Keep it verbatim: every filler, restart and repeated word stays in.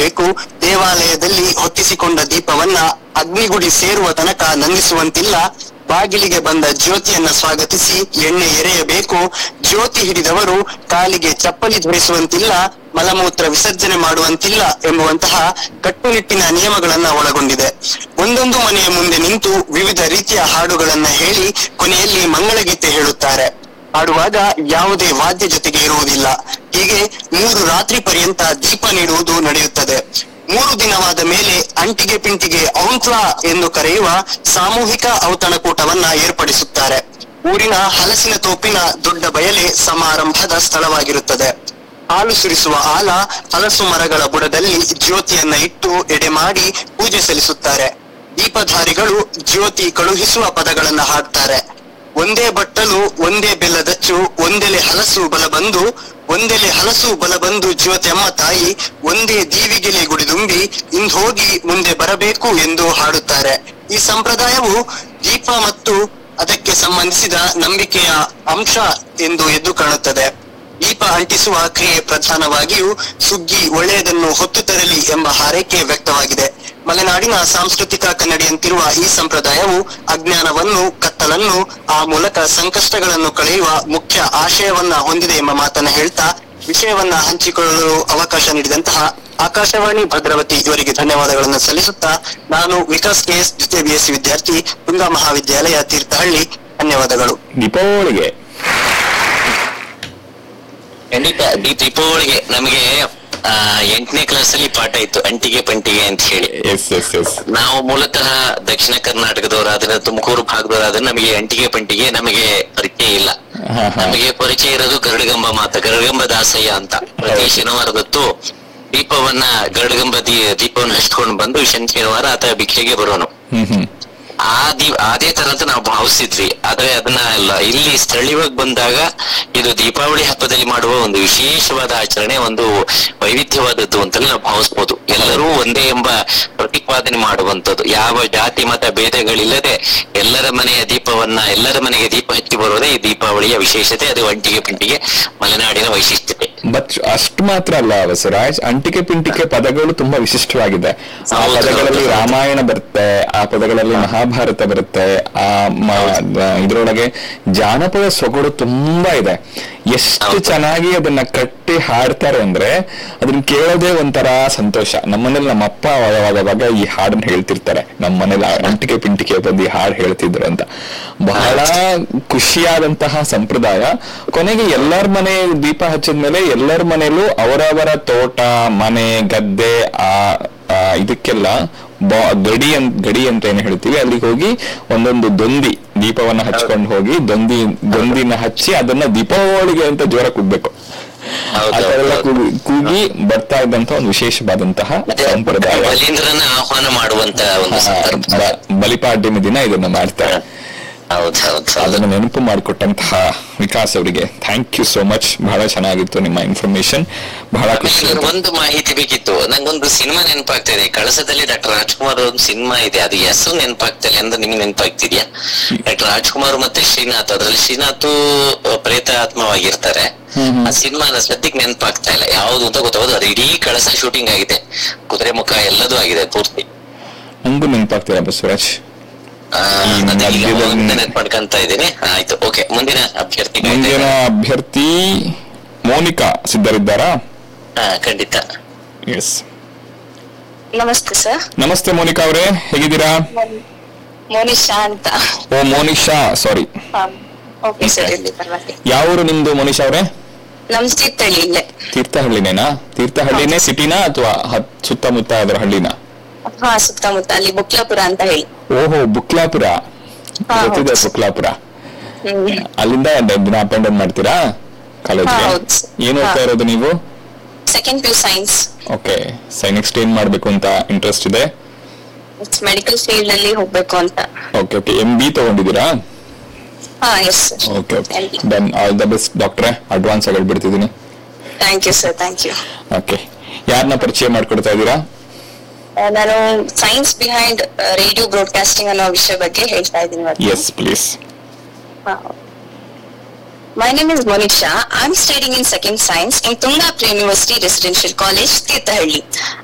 ಮಾಡಬೇಕು. ದೇವಾಲಯದಲ್ಲಿ ಹೊತ್ತಿಸಿಕೊಂಡ ದೀಪವನ್ನ ಅಗ್ನಿಗುಡಿ ಸೇರುವ ತನಕ ನಂದಿಸುವಂತಿಲ್ಲ. ಬಾಗಿಲಿಗೆ ಬಂದ ಜ್ಯೋತಿಯನ್ನ ಸ್ವಾಗತಿಸಿ ಎಣ್ಣೆ ಎರೆಯಬೇಕು. ಜ್ಯೋತಿ ಹಿಡಿದವರು ಕಾಲಿಗೆ ಚಪ್ಪಲಿ ಧರಿಸುವಂತಿಲ್ಲ, ಮಲಮೂತ್ರ ವಿಸರ್ಜನೆ ಮಾಡುವಂತಿಲ್ಲ ಎಂಬುವಂತಹ ಕಟ್ಟುನಿಟ್ಟಿನ ನಿಯಮಗಳನ್ನ ಒಳಗೊಂಡಿದೆ. ಒಂದೊಂದು ಮನೆಯ ಮುಂದೆ ನಿಂತು ವಿವಿಧ ರೀತಿಯ ಹಾಡುಗಳನ್ನ ಹೇಳಿ ಕೊನೆಯಲ್ಲಿ ಮಂಗಳಗೀತೆ ಹೇಳುತ್ತಾರೆ. ಹಾಡುವಾಗ ಯಾವುದೇ ವಾದ್ಯ ಜೊತೆಗೆ ಇರುವುದಿಲ್ಲ. ಹೀಗೆ ಮೂರು ರಾತ್ರಿ ಪರ್ಯಂತ ದೀಪ ನೀಡುವುದು ನಡೆಯುತ್ತದೆ. ಮೂರು ದಿನವಾದ ಮೇಲೆ ಅಂಟಿಗೆ ಪಿಂಟಿಗೆ ಔಂತ್ಲ ಎಂದು ಕರೆಯುವ ಸಾಮೂಹಿಕ ಔತಣಕೂಟವನ್ನ ಏರ್ಪಡಿಸುತ್ತಾರೆ. ಊರಿನ ಹಲಸಿನ ತೋಪಿನ ದೊಡ್ಡ ಬಯಲೆ ಸಮಾರಂಭದ ಸ್ಥಳವಾಗಿರುತ್ತದೆ. ಹಾಲು ಸುರಿಸುವ ಆಲ, ಹಲಸು ಮರಗಳ ಬುಡದಲ್ಲಿ ಜ್ಯೋತಿಯನ್ನ ಇಟ್ಟು ಎಡೆ ಮಾಡಿ ಪೂಜೆ ಸಲ್ಲಿಸುತ್ತಾರೆ. ದೀಪಧಾರಿಗಳು ಜ್ಯೋತಿ ಕಳುಹಿಸುವ ಪದಗಳನ್ನ ಹಾಡ್ತಾರೆ. ಒಂದೇ ಬಟ್ಟಲು ಒಂದೇ ಬೆಲ್ಲದಚ್ಚು, ಒಂದೆಲೆ ಹಲಸು ಬಲಬಂದು, ಒಂದೆಲೆ ಹಲಸು ಬಲಬಂದು ಜ್ಯೋತಿಯಮ್ಮ ತಾಯಿ, ಒಂದೇ ದೀವಿಗೆಲೆ ಗುಡಿದುಂಬಿ ಇಂದೋಗಿ ಮುಂದೆ ಬರಬೇಕು ಎಂದು ಹಾಡುತ್ತಾರೆ. ಈ ಸಂಪ್ರದಾಯವು ದೀಪ ಮತ್ತು ಅದಕ್ಕೆ ಸಂಬಂಧಿಸಿದ ನಂಬಿಕೆಯ ಅಂಶ ಎಂದು ಎದ್ದು ಕಾಣುತ್ತದೆ. ದೀಪ ಅಂಟಿಸುವ ಕ್ರಿಯೆ ಪ್ರಧಾನವಾಗಿಯೂ ಸುಗ್ಗಿ ಒಳ್ಳೆಯದನ್ನು ಹೊತ್ತು ತರಲಿ ಎಂಬ ಹಾರೈಕೆ ವ್ಯಕ್ತವಾಗಿದೆ. ಮಲೆನಾಡಿನ ಸಾಂಸ್ಕೃತಿಕ ಕನ್ನಡಿಯಂತಿರುವ ಈ ಸಂಪ್ರದಾಯವು ಅಜ್ಞಾನವನ್ನು, ಕತ್ತಲನ್ನು, ಆ ಮೂಲಕ ಸಂಕಷ್ಟಗಳನ್ನು ಕಳೆಯುವ ಮುಖ್ಯ ಆಶಯವನ್ನ ಹೊಂದಿದೆ ಎಂಬ ಮಾತನ್ನ ಹೇಳ್ತಾ ವಿಷಯವನ್ನ ಹಂಚಿಕೊಳ್ಳಲು ಅವಕಾಶ ನೀಡಿದಂತಹ ಆಕಾಶವಾಣಿ ಭದ್ರಾವತಿ ಇವರಿಗೆ ಧನ್ಯವಾದಗಳನ್ನು ಸಲ್ಲಿಸುತ್ತಾ ನಾನು ವಿಕಾಸ್ ಕೆ ಎಸ್ ದ್ವಿತೀಯ ಬಿ ಎಸ್ ಸಿ ವಿದ್ಯಾರ್ಥಿ, ತುಂಗಾ ಮಹಾವಿದ್ಯಾಲಯ, ತೀರ್ಥಹಳ್ಳಿ. ಧನ್ಯವಾದಗಳು. ದೀಪಾವಳಿಗೆ ಖಂಡಿತ ದೀಪಾವಳಿಗೆ ನಮಗೆ ಆ ಎಂಟನೇ ಕ್ಲಾಸ್ ಅಲ್ಲಿ ಪಾಠ ಇತ್ತು, ಅಂಟಿಗೆ ಪಂಟಿಗೆ ಅಂತ ಹೇಳಿ. ಎಸ್ ಎಸ್ ಎಸ್ ನಾವು ಮೂಲತಃ ದಕ್ಷಿಣ ಕರ್ನಾಟಕದವರಾದ್ರೆ, ತುಮಕೂರು ಭಾಗದವರಾದ್ರೆ ನಮಗೆ ಅಂಟಿಗೆ ಪಂಟಿಗೆ ನಮಗೆ ಪರಿಚಯ ಇಲ್ಲ. ನಮಗೆ ಪರಿಚಯ ಇರೋದು ಗರುಡಗಂಬ ಮಾತ, ಗರುಡಗಂಬ ದಾಸಯ್ಯ ಅಂತ. ಪ್ರತಿ ಶನಿವಾರದತ್ತು ದೀಪವನ್ನ ಗರುಡಗಂಬ ದೀ ದೀಪವನ್ನು ಹಚ್ಕೊಂಡು ಬಂದು ಶನಿವಾರ ಆತ ಭಿಕ್ಷೆಗೆ ಬರೋನು. ಆ ದೀ ಅದೇ ತರ ಅಂತ ನಾವು ಭಾವಿಸಿದ್ವಿ. ಆದ್ರೆ ಅದನ್ನ ಎಲ್ಲ ಇಲ್ಲಿ ಸ್ಥಳೀಯವಾಗಿ ಬಂದಾಗ ಇದು ದೀಪಾವಳಿ ಹಬ್ಬದಲ್ಲಿ ಮಾಡುವ ಒಂದು ವಿಶೇಷವಾದ ಆಚರಣೆ, ಒಂದು ವೈವಿಧ್ಯವಾದದ್ದು ಅಂತಲೇ ನಾವು ಭಾವಿಸ್ಬೋದು. ಎಲ್ಲರೂ ಒಂದೇ ಎಂಬ ಪ್ರತಿಪಾದನೆ ಮಾಡುವಂಥದ್ದು, ಯಾವ ಜಾತಿ ಮತ ಭೇದಗಳಿಲ್ಲದೆ ಎಲ್ಲರ ಮನೆಯ ದೀಪವನ್ನ ಎಲ್ಲರ ಮನೆಗೆ ದೀಪ ಹಚ್ಚಿ ಬರೋದೇ ಈ ದೀಪಾವಳಿಯ ವಿಶೇಷತೆ. ಅದು ಅಂಟಿಗೆ ಪಿಂಟಿಗೆ ಮಲೆನಾಡಿನ ವೈಶಿಷ್ಟ್ಯತೆ. ಬಟ್ ಅಷ್ಟು ಮಾತ್ರ ಅಲ್ಲ ಬಸವರಾಜ್, ಅಂಟಿಕೆ ಪಿಂಟಿಕೆ ಪದಗಳು ತುಂಬಾ ವಿಶಿಷ್ಟವಾಗಿದೆ. ಆ ಪದಗಳಲ್ಲಿ ರಾಮಾಯಣ ಬರುತ್ತೆ, ಆ ಪದಗಳಲ್ಲಿ ಮಹಾಭಾರತ ಬರುತ್ತೆ, ಆ ಇದ್ರೊಳಗೆ ಜಾನಪದ ಸೊಗಡು ತುಂಬಾ ಇದೆ. ಎಷ್ಟು ಚೆನ್ನಾಗಿ ಅದನ್ನ ಕಟ್ಟಿ ಹಾಡ್ತಾರೆ ಅಂದ್ರೆ ಅದನ್ನ ಕೇಳೋದೇ ಒಂಥರ ಸಂತೋಷ. ನಮ್ಮನೇಲಿ ನಮ್ಮ ಅಪ್ಪ ಅವಾಗವಾಗ ಈ ಹಾಡನ್ನ ಹೇಳ್ತಿರ್ತಾರೆ, ನಮ್ಮ ಮನೇಲಿ ಅಂಟಿಕೆ ಪಿಂಟಿಕೆ ಬಂದು ಈ ಹಾಡು ಹೇಳ್ತಿದ್ರು ಅಂತ. ಬಹಳ ಖುಷಿಯಾದಂತಹ ಸಂಪ್ರದಾಯ. ಕೊನೆಗೆ ಎಲ್ಲರ ಮನೆ ದೀಪ ಹಚ್ಚಿದ್ಮೇಲೆ ಎಲ್ಲರ ಮನೆಯಲ್ಲೂ ಅವರವರ ತೋಟ, ಮನೆ, ಗದ್ದೆ, ಆ ಇದಕ್ಕೆಲ್ಲ ಬಾ ಗಡಿ ಅಂತ ಗಡಿ ಅಂತ ಏನ್ ಹೇಳ್ತೀವಿ, ಅಲ್ಲಿಗೆ ಹೋಗಿ ಒಂದೊಂದು ದೊಂದಿ ದೀಪವನ್ನ ಹಚ್ಕೊಂಡು ಹೋಗಿ ದೊಂದಿ ದೊಂದಿನ ಹಚ್ಚಿ ಅದನ್ನ ದೀಪಾವಳಿಗೆ ಅಂತ ಜೋರ ಕೂಗ್ಬೇಕು. ಅದೆಲ್ಲ ಕೂಗಿ ಕೂಗಿ ಬರ್ತಾ ಇದ್ದಂತ ಒಂದು ವಿಶೇಷವಾದಂತಹ ಸಂಪ್ರದಾಯ. ಆಹ್ವಾನ ಮಾಡುವಂತ ಬಲಿಪಾಡ್ಯಮಿ ದಿನ ಇದನ್ನ ಮಾಡ್ತಾರೆ. ಅದನ್ನು ನೆನಪು ಮಾಡಿಕೊಟ್ಟಂತಹ ವಿಕಾಸ್ ಅವರಿಗೆ ಥ್ಯಾಂಕ್ ಯು ಸೋ ಮಚ್. ಬಹಳ ಚೆನ್ನಾಗಿತ್ತು ನಿಮ್ಮ ಇನ್ಫಾರ್ಮೇಶನ್, ಬಹಳ ಖುಷಿ. ಒಂದು ಮಾಹಿತಿ ಬೇಕಿತ್ತು, ನಂಗೊಂದು ಸಿನಿಮಾ ನೆನಪಾಗ್ತಾ ಇದೆ. ಕಳಸದಲ್ಲಿ ಡಾಕ್ಟರ್ ರಾಜ್ಕುಮಾರ್ ಒಂದು ಸಿನಿಮಾ ಇದೆ, ಅದು ಹೆಸರು ನೆನಪಾಗ್ತಾ ಇಲ್ಲ ಅಂದ್ರೆ ನಿಮ್ಗೆ ನೆನಪಾಗ್ತಿದ್ಯಾ? ಡಾಕ್ಟರ್ ರಾಜ್ಕುಮಾರ್ ಮತ್ತೆ ಶ್ರೀನಾಥ್, ಅದ್ರಲ್ಲಿ ಶ್ರೀನಾಥ್ ಪ್ರೇತ ಆತ್ಮವಾಗಿರ್ತಾರೆ. ಆ ಸಿನಿಮಾ ಸದ್ಯಕ್ಕೆ ನೆನಪಾಗ್ತಾ ಇಲ್ಲ ಯಾವ್ದು ಅಂತ ಗೊತ್ತಾಗೋದು. ಅದು ಇಡೀ ಕಳಸ ಶೂಟಿಂಗ್ ಆಗಿದೆ, ಕುದುರೆ ಮುಖ ಎಲ್ಲದೂ ಆಗಿದೆ ಪೂರ್ತಿ. ನಂಗೂ ನೆನಪಾಗ್ತಿಲ್ಲ ಬಸವರಾಜ್, ನೆನಪಡ್ಕೊಂತ ಇದ್ದೀನಿ. ಆಯ್ತು, ಓಕೆ. ಮುಂದಿನ ಅಭ್ಯರ್ಥಿ ಮುಂದಿನ ಅಭ್ಯರ್ಥಿ ಮೋನಿಕಾ ಸಿದ್ಧರಿದ್ದಾರಾ? ಹಾ, ಖಂಡಿತ. ಎಸ್, ನಮಸ್ತೆ ಸರ್. ನಮಸ್ತೆ ಮೋನಿಕಾ ಅವರೇ, ಹೇಗಿದ್ದೀರಾ? ಮೋನಿಶಾ ಅಂತ. ಓ ಮೋನಿಶಾ, ಸಾರಿ. ಓಕೆ ಸರ್, ಇಲ್ಲಿ ಪರವಾಗಿಲ್ಲ. ಯಾವ ಊರು ನಿಮ್ದು ಮೋನಿಶಾ ಅವರೇ? ನಮ್ ತೀರ್ಥಹಳ್ಳಿ ಇಲ್ಲೇ. ತೀರ್ಥಹಳ್ಳಿನೇನಾ? ತೀರ್ಥಹಳ್ಳಿನೇ ಸಿಟಿನಾ ಅಥವಾ ಸುತ್ತಮುತ್ತ ಅದರ ಹಳ್ಳಿನ? ಹಾ, ಸುತ್ತಮುತ್ತ ಅಲ್ಲಿ ಬುಕ್ಲಾಪುರ ಅಂತ ಹೇಳಿ. ಓಹೋ, ಬುಕ್ಲಾಪುರ ಗೊತ್ತಿದೆ. ಬುಕ್ಲಾಪುರ ಅಲ್ಲಿಂದ ದಿನ ಅಪ್ ಅಂಡ್ ಡೌನ್ ಮಾಡ್ತೀರಾ ಕಾಲೇಜ್ಗೆ? ಏನ್ ಓದ್ತಾ ಇರೋದು ನೀವು? Second P U science. Okay, next ಏನ್ ಮಾಡ್ಬೇಕು ಅಂತ ಇಂಟ್ರೆಸ್ಟ್ ಇದೆ? ಮೆಡಿಕಲ್ ಫೀಲ್ಡ್ ಅಲ್ಲಿ ಹೋಗ್ಬೇಕು ಅಂತ. Okay okay, M B ತಗೊಂಡಿದ್ದೀರಾ? ಹಾ, yes sir. Okay okay, done. All the best ಡಾಕ್ಟ್ರೆ. ಅಡ್ವಾನ್ಸ್ ಆಗಿ ಹೇಳ್ಬಿಡ್ತಿದ್ದೀನಿ. Thank you sir, thank you. Okay, ಯಾರನ್ನ ಪರಿಚಯ ಮಾಡ್ಕೊಡ್ತಾ ಇದ್ದೀರಾ? ನಾನು ಸೈನ್ಸ್ ಬಿಹೈಂಡ್ ರೇಡಿಯೋ ಬ್ರಾಡ್ಕಾಸ್ಟಿಂಗ್ ಅನ್ನೋ ವಿಷಯ ಬಗ್ಗೆ ಹೇಳ್ತಾ ಇದ್ದೀನಿ. Yes please. My name is Monisha. I'm studying in second science in Tungapur University Residential College, Tirthahalli.